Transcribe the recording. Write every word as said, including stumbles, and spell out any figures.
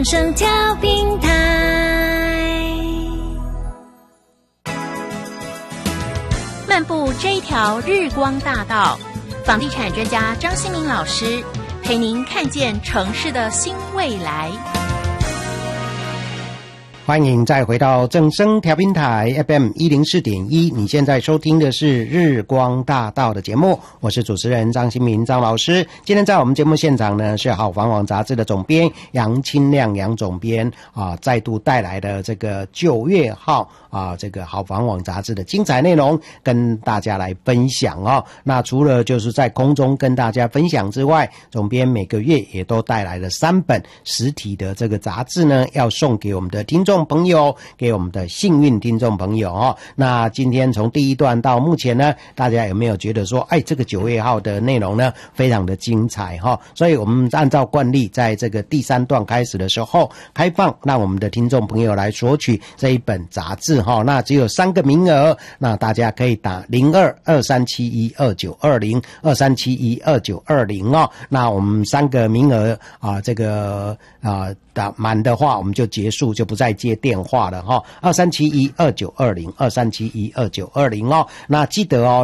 掌声调平台。漫步这一条日光大道，房地产专家张新民老师陪您看见城市的新未来。 欢迎再回到正声调频台 F M 一零四点一，你现在收听的是日光大道的节目，我是主持人张新民张老师。今天在我们节目现场呢，是好房网杂志的总编杨清亮杨总编啊，再度带来的这个九月号啊，这个好房网杂志的精彩内容跟大家来分享哦。那除了就是在空中跟大家分享之外，总编每个月也都带来了三本实体的这个杂志呢，要送给我们的听众朋友，给我们的幸运听众朋友哦。那今天从第一段到目前呢，大家有没有觉得说，哎，这个九月号的内容呢，非常的精彩哈、哦？所以我们按照惯例，在这个第三段开始的时候，开放让我们的听众朋友来索取这一本杂志哈、哦。那只有三个名额，那大家可以打零二二三七一二九二零二三七一二九二零哦。那我们三个名额啊，这个啊。打满的话我们就结束，就不再接电话了哈。二三七一二九二零二三七一二九二零哦。那记得哦，